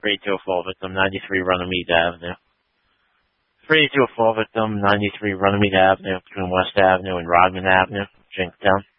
3204 victim, 93 Runnymede Avenue. 3204 victim, 93 Runnymede Avenue, between West Avenue and Rodman Avenue, Jenkintown.